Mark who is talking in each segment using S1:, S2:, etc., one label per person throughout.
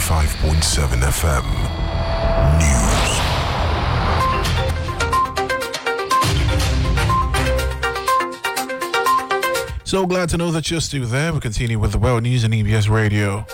S1: 95.7 FM. News.
S2: So glad to know that you're still there. We continue with the world news on EBS Radio.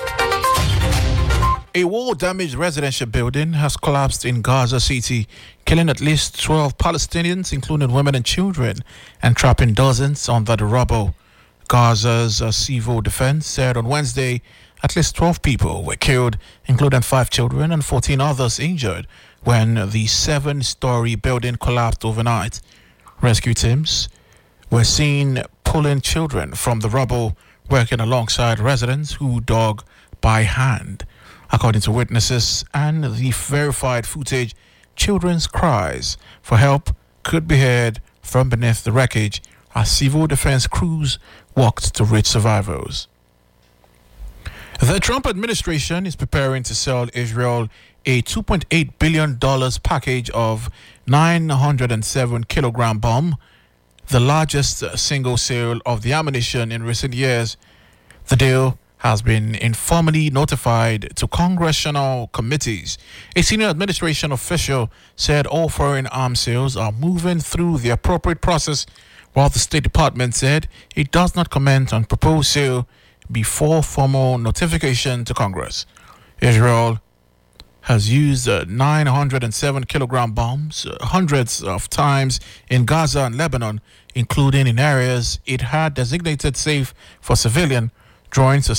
S2: A war-damaged residential building has collapsed in Gaza City, killing at least 12 Palestinians, including women and children, and trapping dozens under the rubble. Gaza's civil defense said on Wednesday at least 12 people were killed, including 5 children and 14 others injured, when the 7-story building collapsed overnight. Rescue teams were seen pulling children from the rubble, working alongside residents who dug by hand. According to witnesses and the verified footage, children's cries for help could be heard from beneath the wreckage as civil defense crews worked to reach survivors. The Trump administration is preparing to sell Israel a $2.8 billion package of 907-kilogram bomb, the largest single sale of the ammunition in recent years. The deal has been informally notified to congressional committees. A senior administration official said all foreign arms sales are moving through the appropriate process, while the State Department said it does not comment on proposed sale before formal notification to Congress. Israel has used 907-kilogram bombs hundreds of times in Gaza and Lebanon, including in areas it had designated safe for civilian, drawing